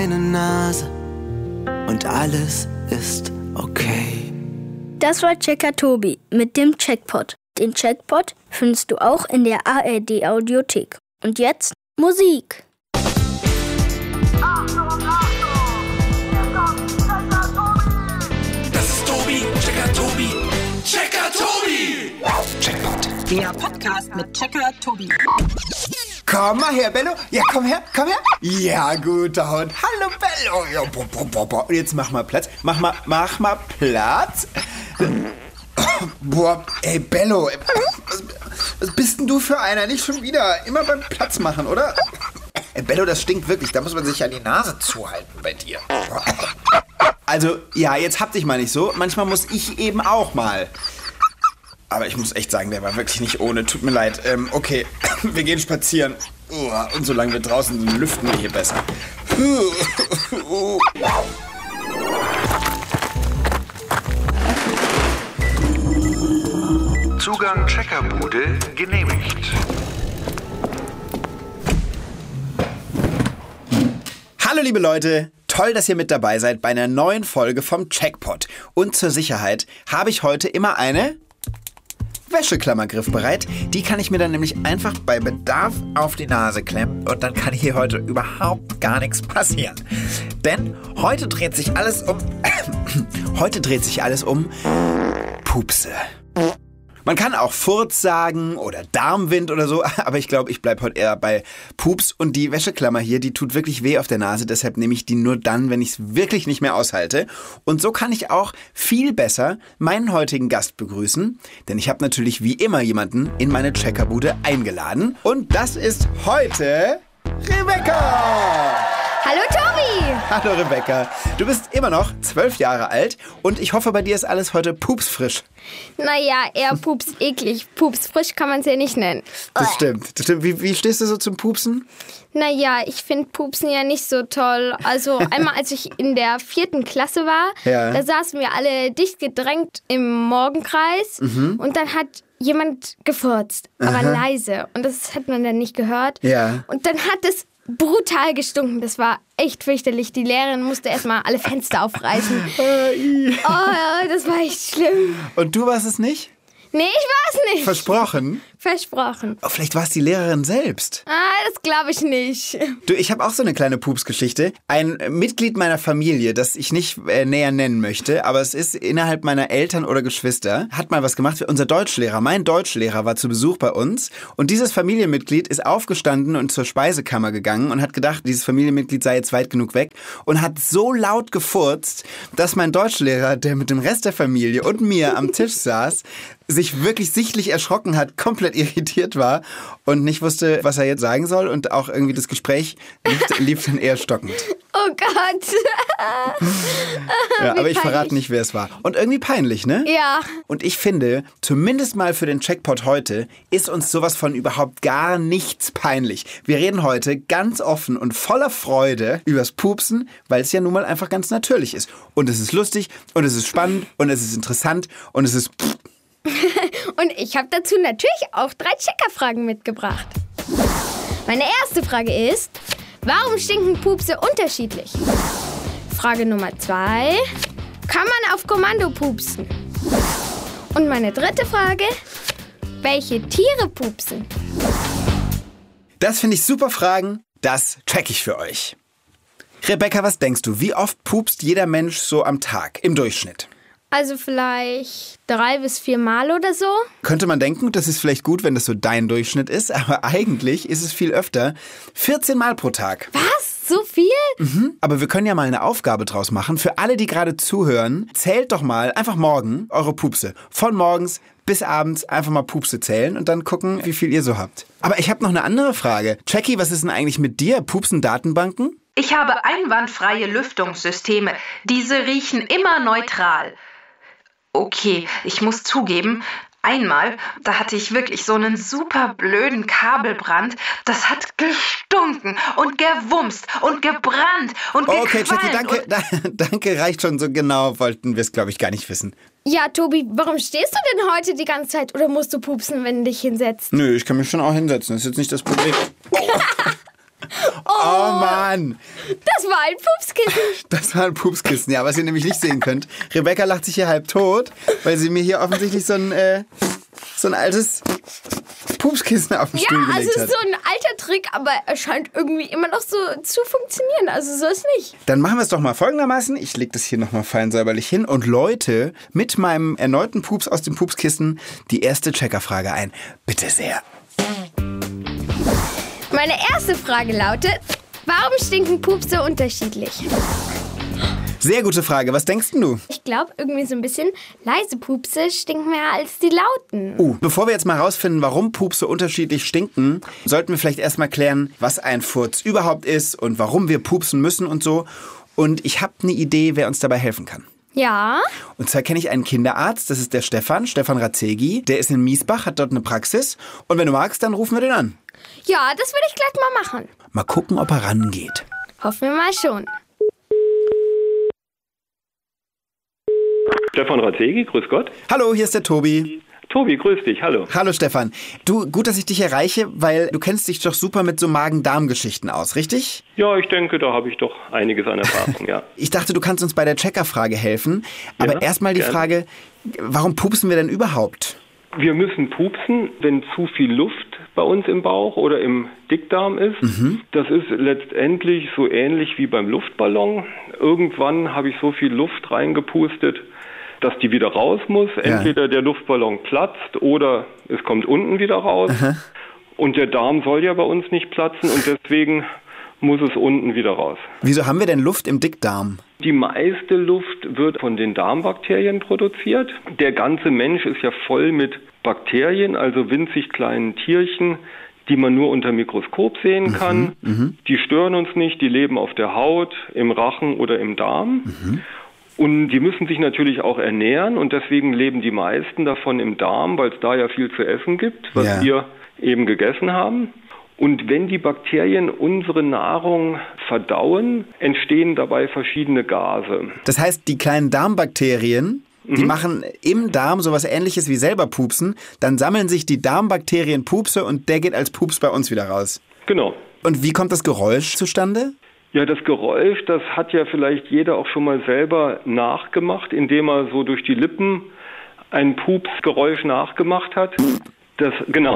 deine Nase und alles ist okay. Das war Checker Tobi mit dem Checkpot. Den Checkpot findest du auch in der ARD Audiothek. Und jetzt Musik. Achtung, Achtung! Hier kommt Checker Tobi! Das ist Tobi, Checker Tobi, Checker Tobi! Checkpot. Der Podcast mit Checker Tobi. Komm mal her, Bello. Ja, komm her. Ja, guter Hund. Hallo, Bello. Ja, jetzt mach mal Platz. Mach mal Platz. Boah, ey, Bello. Was bist denn du für einer? Nicht schon wieder. Immer beim Platz machen, oder? Ey, Bello, das stinkt wirklich. Da muss man sich ja die Nase zuhalten bei dir. Also, ja, jetzt hab dich mal nicht so. Manchmal muss ich eben auch mal. Aber ich muss echt sagen, der war wirklich nicht ohne. Tut mir leid. Okay, wir gehen spazieren. Und solange wir draußen sind, lüften wir hier besser. Zugang Checkerbude genehmigt. Hallo liebe Leute, toll, dass ihr mit dabei seid bei einer neuen Folge vom Checkpot. Und zur Sicherheit habe ich heute immer eine Wäscheklammer griffbereit. Die kann ich mir dann nämlich einfach bei Bedarf auf die Nase klemmen und dann kann hier heute überhaupt gar nichts passieren. Denn heute dreht sich alles um Pupse. Man kann auch Furz sagen oder Darmwind oder so, aber ich glaube, ich bleibe heute eher bei Pups. Und die Wäscheklammer hier, die tut wirklich weh auf der Nase, deshalb nehme ich die nur dann, wenn ich es wirklich nicht mehr aushalte. Und so kann ich auch viel besser meinen heutigen Gast begrüßen, denn ich habe natürlich wie immer jemanden in meine Checkerbude eingeladen. Und das ist heute Rebecca! Hallo Tobi! Hallo Rebecca, du bist immer noch 12 Jahre alt und ich hoffe, bei dir ist alles heute pupsfrisch. Naja, eher Pups eklig. Pups frisch kann man es ja nicht nennen. Das stimmt. Wie stehst du so zum Pupsen? Naja, ich finde Pupsen ja nicht so toll. Also einmal, als ich in der 4. Klasse war, da saßen wir alle dicht gedrängt im Morgenkreis und dann hat jemand gefurzt, aber leise. Und das hat man dann nicht gehört. Ja. Und dann hat es brutal gestunken. Das war echt fürchterlich. Die Lehrerin musste erstmal alle Fenster aufreißen. Oh, das war echt schlimm. Und du warst es nicht? Nee, ich war es nicht. Versprochen? Versprochen. Oh, vielleicht war es die Lehrerin selbst. Das glaube ich nicht. Du, ich habe auch so eine kleine Pupsgeschichte. Ein Mitglied meiner Familie, das ich nicht näher nennen möchte, aber es ist innerhalb meiner Eltern oder Geschwister, hat mal was gemacht. Unser Deutschlehrer, mein Deutschlehrer war zu Besuch bei uns und dieses Familienmitglied ist aufgestanden und zur Speisekammer gegangen und hat gedacht, dieses Familienmitglied sei jetzt weit genug weg und hat so laut gefurzt, dass mein Deutschlehrer, der mit dem Rest der Familie und mir am Tisch saß, sich wirklich sichtlich erschrocken hat, komplett irritiert war und nicht wusste, was er jetzt sagen soll und auch irgendwie das Gespräch lief dann eher stockend. Oh Gott. Ja, aber ich verrate nicht, wer es war. Und irgendwie peinlich, ne? Ja. Und ich finde, zumindest mal für den Checkpot heute, ist uns sowas von überhaupt gar nichts peinlich. Wir reden heute ganz offen und voller Freude übers Pupsen, weil es ja nun mal einfach ganz natürlich ist. Und es ist lustig und es ist spannend und es ist interessant und es ist... Und ich habe dazu natürlich auch 3 Checkerfragen mitgebracht. Meine erste Frage ist, warum stinken Pupse unterschiedlich? Frage Nummer 2, kann man auf Kommando pupsen? Und meine dritte Frage, welche Tiere pupsen? Das finde ich super Fragen, das check ich für euch. Rebecca, was denkst du, wie oft pupst jeder Mensch so am Tag im Durchschnitt? Also vielleicht 3 bis 4 Mal oder so. Könnte man denken, das ist vielleicht gut, wenn das so dein Durchschnitt ist, aber eigentlich ist es viel öfter. 14 Mal pro Tag. Was? So viel? Aber wir können ja mal eine Aufgabe draus machen. Für alle, die gerade zuhören, zählt doch mal einfach morgen eure Pupse. Von morgens bis abends einfach mal Pupse zählen und dann gucken, wie viel ihr so habt. Aber ich habe noch eine andere Frage. Jackie, was ist denn eigentlich mit dir? Pupsen Datenbanken? Ich habe einwandfreie Lüftungssysteme. Diese riechen immer neutral. Okay, ich muss zugeben, einmal, da hatte ich wirklich so einen super blöden Kabelbrand. Das hat gestunken und gewumst und gebrannt und gequalmt. Okay, Jackie, danke, reicht schon. So genau wollten wir es, glaube ich, gar nicht wissen. Ja, Tobi, warum stehst du denn heute die ganze Zeit oder musst du pupsen, wenn du dich hinsetzt? Nö, ich kann mich schon auch hinsetzen. Das ist jetzt nicht das Problem. Oh Mann. Das war ein Pupskissen. Das war ein Pupskissen, ja, was ihr nämlich nicht sehen könnt. Rebecca lacht sich hier halb tot, weil sie mir hier offensichtlich so ein altes Pupskissen auf den Stuhl Ja, also gelegt es hat. ist so ein alter Trick, aber er scheint irgendwie immer noch so zu funktionieren. Also so ist nicht. Dann machen wir es doch mal folgendermaßen. Ich lege das hier nochmal fein säuberlich hin und läute mit meinem erneuten Pups aus dem Pupskissen die erste Checkerfrage ein. Bitte sehr. Meine erste Frage lautet, warum stinken Pups so unterschiedlich? Sehr gute Frage. Was denkst denn du? Ich glaube, irgendwie so ein bisschen leise Pupse stinken mehr als die lauten. Bevor wir jetzt mal rausfinden, warum Pups so unterschiedlich stinken, sollten wir vielleicht erstmal klären, was ein Furz überhaupt ist und warum wir pupsen müssen und so. Und ich habe eine Idee, wer uns dabei helfen kann. Ja? Und zwar kenne ich einen Kinderarzt, das ist der Stefan Ratzegi. Der ist in Miesbach, hat dort eine Praxis. Und wenn du magst, dann rufen wir den an. Ja, das würde ich gleich mal machen. Mal gucken, ob er rangeht. Hoffen wir mal schon. Stefan Ratzegi, grüß Gott. Hallo, hier ist der Tobi. Tobi, grüß dich, hallo. Hallo Stefan. Du, gut, dass ich dich erreiche, weil du kennst dich doch super mit so Magen-Darm-Geschichten aus, richtig? Ja, ich denke, da habe ich doch einiges an Erfahrung, ja. Ich dachte, du kannst uns bei der Checkerfrage helfen. Aber Ja, erstmal die gerne. Frage, warum pupsen wir denn überhaupt? Wir müssen pupsen, wenn zu viel Luft bei uns im Bauch oder im Dickdarm ist. Das ist letztendlich so ähnlich wie beim Luftballon. Irgendwann habe ich so viel Luft reingepustet, dass die wieder raus muss. Entweder der Luftballon platzt oder es kommt unten wieder raus. Und der Darm soll ja bei uns nicht platzen und deswegen muss es unten wieder raus. Wieso haben wir denn Luft im Dickdarm? Die meiste Luft wird von den Darmbakterien produziert. Der ganze Mensch ist ja voll mit Bakterien, also winzig kleinen Tierchen, die man nur unter Mikroskop sehen kann. Die stören uns nicht, die leben auf der Haut, im Rachen oder im Darm. Und die müssen sich natürlich auch ernähren und deswegen leben die meisten davon im Darm, weil es da ja viel zu essen gibt, was wir eben gegessen haben. Und wenn die Bakterien unsere Nahrung verdauen, entstehen dabei verschiedene Gase. Das heißt, die kleinen Darmbakterien, die machen im Darm sowas Ähnliches wie selber pupsen. Dann sammeln sich die Darmbakterien Pupse und der geht als Pups bei uns wieder raus. Genau. Und wie kommt das Geräusch zustande? Ja, das Geräusch, das hat ja vielleicht jeder auch schon mal selber nachgemacht, indem er so durch die Lippen ein Pupsgeräusch nachgemacht hat. Das, genau.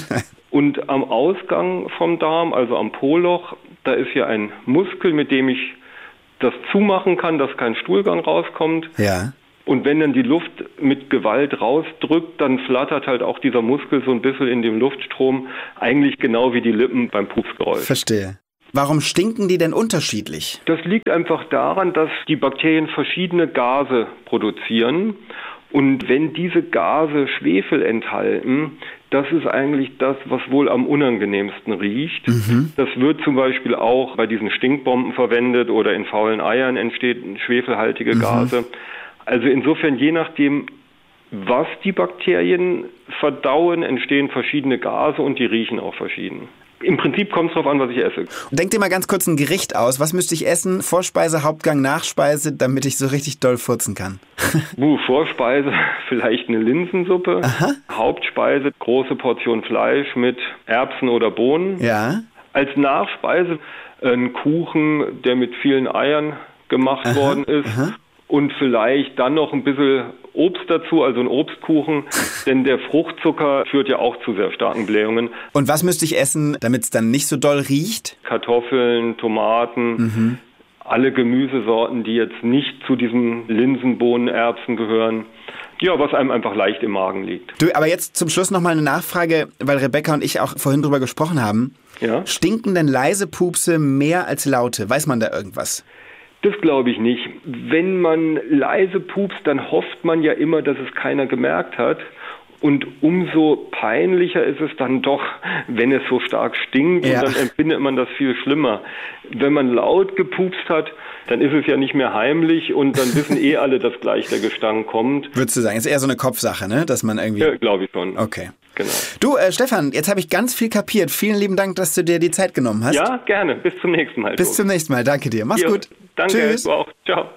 Und am Ausgang vom Darm, also am Po-Loch, da ist ja ein Muskel, mit dem ich das zumachen kann, dass kein Stuhlgang rauskommt. Ja. Und wenn dann die Luft mit Gewalt rausdrückt, dann flattert halt auch dieser Muskel so ein bisschen in dem Luftstrom, eigentlich genau wie die Lippen beim Pupsgeräusch. Verstehe. Warum stinken die denn unterschiedlich? Das liegt einfach daran, dass die Bakterien verschiedene Gase produzieren. Und wenn diese Gase Schwefel enthalten, das ist eigentlich das, was wohl am unangenehmsten riecht. Das wird zum Beispiel auch bei diesen Stinkbomben verwendet oder in faulen Eiern entstehen schwefelhaltige Gase. Also insofern, je nachdem, was die Bakterien verdauen, entstehen verschiedene Gase und die riechen auch verschieden. Im Prinzip kommt es darauf an, was ich esse. Denk dir mal ganz kurz ein Gericht aus. Was müsste ich essen? Vorspeise, Hauptgang, Nachspeise, damit ich so richtig doll furzen kann. Vorspeise, vielleicht eine Linsensuppe. Hauptspeise, große Portion Fleisch mit Erbsen oder Bohnen. Ja. Als Nachspeise ein Kuchen, der mit vielen Eiern gemacht worden ist. Und vielleicht dann noch ein bisschen Obst dazu, also ein Obstkuchen, denn der Fruchtzucker führt ja auch zu sehr starken Blähungen. Und was müsste ich essen, damit es dann nicht so doll riecht? Kartoffeln, Tomaten, alle Gemüsesorten, die jetzt nicht zu diesen Linsenbohnen, Erbsen gehören. Ja, was einem einfach leicht im Magen liegt. Du, aber jetzt zum Schluss nochmal eine Nachfrage, weil Rebecca und ich auch vorhin drüber gesprochen haben. Ja? Stinken denn leise Pupse mehr als laute? Weiß man da irgendwas? Das glaube ich nicht. Wenn man leise pupst, dann hofft man ja immer, dass es keiner gemerkt hat. Und umso peinlicher ist es dann doch, wenn es so stark stinkt. Ja. Und dann empfindet man das viel schlimmer. Wenn man laut gepupst hat, dann ist es ja nicht mehr heimlich und dann wissen alle, dass gleich der Gestank kommt. Würdest du sagen, ist eher so eine Kopfsache, ne? Dass man irgendwie... Ja, glaube ich schon. Okay. Genau. Du, Stefan, jetzt habe ich ganz viel kapiert. Vielen lieben Dank, dass du dir die Zeit genommen hast. Ja, gerne. Bis zum nächsten Mal. Bis zum nächsten Mal. Danke dir. Mach's Jo, gut. Danke. Tschüss. Du auch. Ciao.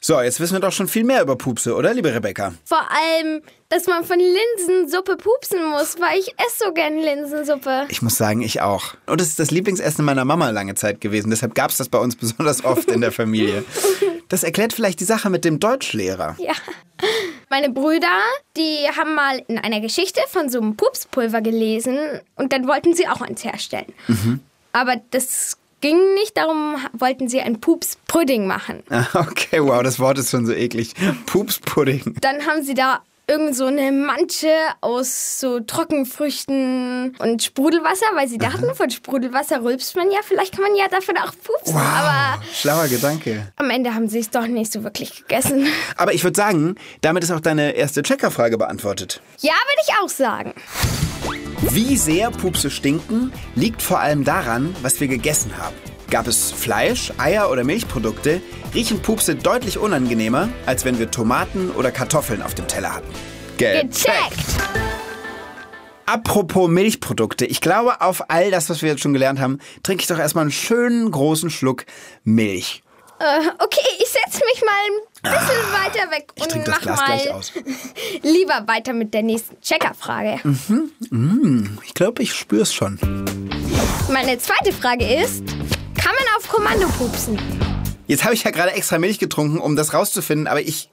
So, jetzt wissen wir doch schon viel mehr über Pupse, oder, liebe Rebecca? Vor allem, dass man von Linsensuppe pupsen muss, weil ich esse so gerne Linsensuppe. Ich muss sagen, ich auch. Und das ist das Lieblingsessen meiner Mama lange Zeit gewesen. Deshalb gab es das bei uns besonders oft in der Familie. Das erklärt vielleicht die Sache mit dem Deutschlehrer. Ja. Meine Brüder, die haben mal in einer Geschichte von so einem Pupspulver gelesen und dann wollten sie auch eins herstellen. Aber das ging nicht, darum wollten sie einen Pupspudding machen. Okay, wow, das Wort ist schon so eklig. Pupspudding. Dann haben sie da irgend so eine Mansche aus so Trockenfrüchten und Sprudelwasser, weil sie dachten, von Sprudelwasser rülpst man ja, vielleicht kann man ja davon auch pupsen. Wow, aber schlauer Gedanke. Am Ende haben sie es doch nicht so wirklich gegessen. Aber ich würde sagen, damit ist auch deine erste Checkerfrage beantwortet. Ja, würde ich auch sagen. Wie sehr Pupse stinken, liegt vor allem daran, was wir gegessen haben. Gab es Fleisch, Eier oder Milchprodukte, riechen Pupse deutlich unangenehmer, als wenn wir Tomaten oder Kartoffeln auf dem Teller hatten. Gecheckt! Apropos Milchprodukte, ich glaube, auf all das, was wir jetzt schon gelernt haben, trinke ich doch erstmal einen schönen großen Schluck Milch. Okay, ich setze mich mal ein bisschen weiter weg Ich trinke und das Glas mach mal gleich aus. lieber weiter mit der nächsten Checkerfrage. Ich glaube, ich spüre es schon. Meine zweite Frage ist, kann man auf Kommando pupsen? Jetzt habe ich ja gerade extra Milch getrunken, um das rauszufinden, aber ich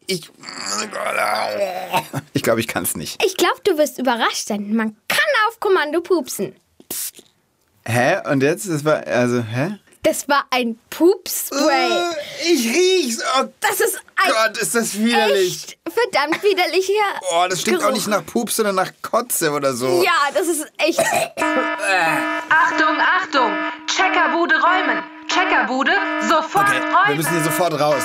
glaube, ich kann es nicht. Ich glaube, du wirst überrascht sein. Man kann auf Kommando pupsen. Hä? Und jetzt? Hä? Das war ein Pupspray. Ich riech's. Oh Das ist ein Gott, ist das widerlich. echt verdammt widerlicher Oh, das stinkt Geruch. auch nicht nach Pups, sondern nach Kotze oder so. Ja, das ist echt... Achtung, Achtung! Checkerbude räumen! Checkerbude, sofort Okay, räumen! wir müssen hier sofort raus.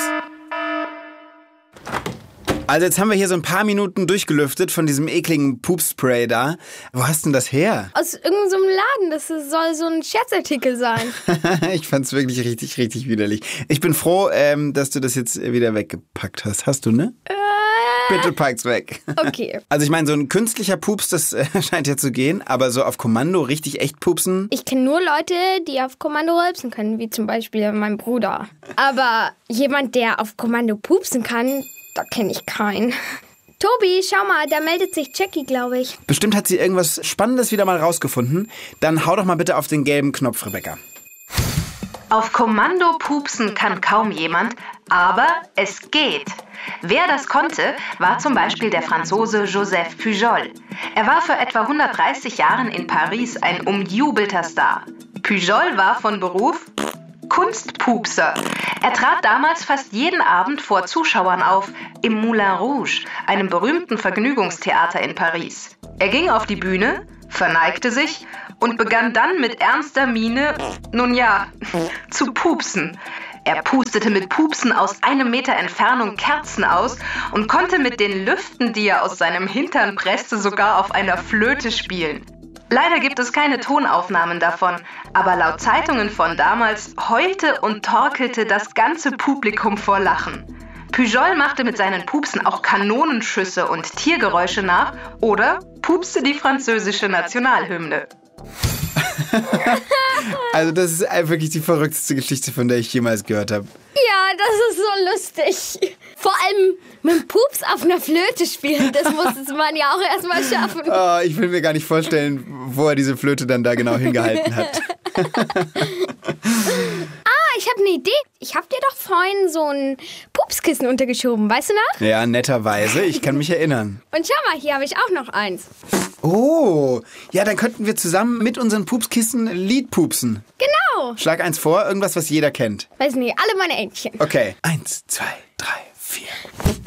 Also jetzt haben wir hier so ein paar Minuten durchgelüftet von diesem ekligen Pupspray da. Wo hast denn das her? Aus irgendeinem so einem Laden. Das soll so ein Scherzartikel sein. Ich fand's wirklich richtig, richtig widerlich. Ich bin froh, dass du das jetzt wieder weggepackt hast. Hast du, ne? Bitte pack's weg. Okay. Also ich meine, so ein künstlicher Pups, das scheint ja zu gehen, aber so auf Kommando richtig echt pupsen? Ich kenne nur Leute, die auf Kommando rülpsen können, wie zum Beispiel mein Bruder. Aber jemand, der auf Kommando pupsen kann, da kenne ich keinen. Tobi, schau mal, da meldet sich Jackie, glaube ich. Bestimmt hat sie irgendwas Spannendes wieder mal rausgefunden. Dann hau doch mal bitte auf den gelben Knopf, Rebecca. Auf Kommando pupsen kann kaum jemand, aber es geht. Wer das konnte, war zum Beispiel der Franzose Joseph Pujol. Er war vor etwa 130 Jahren in Paris ein umjubelter Star. Pujol war von Beruf Kunstpupser. Er trat damals fast jeden Abend vor Zuschauern auf, im Moulin Rouge, einem berühmten Vergnügungstheater in Paris. Er ging auf die Bühne, verneigte sich und begann dann mit ernster Miene, nun ja, zu pupsen. Er pustete mit Pupsen aus 1 Meter Entfernung Kerzen aus und konnte mit den Lüften, die er aus seinem Hintern presste, sogar auf einer Flöte spielen. Leider gibt es keine Tonaufnahmen davon, aber laut Zeitungen von damals heulte und torkelte das ganze Publikum vor Lachen. Pujol machte mit seinen Pupsen auch Kanonenschüsse und Tiergeräusche nach oder pupste die französische Nationalhymne. Also das ist wirklich die verrückteste Geschichte, von der ich jemals gehört habe. Ja, das ist so lustig. Vor allem mit dem Pups auf einer Flöte spielen, das muss man ja auch erstmal schaffen. Oh, ich will mir gar nicht vorstellen, wo er diese Flöte dann da genau hingehalten hat. Ich habe eine Idee. Ich habe dir doch vorhin so ein Pupskissen untergeschoben, weißt du noch? Ja, netterweise. Ich kann mich erinnern. Und schau mal, hier habe ich auch noch eins. Oh, ja, dann könnten wir zusammen mit unseren Pupskissen Lied pupsen. Genau. Schlag eins vor, irgendwas, was jeder kennt. Weiß nicht, alle meine Entchen. Okay, 1, 2, 3.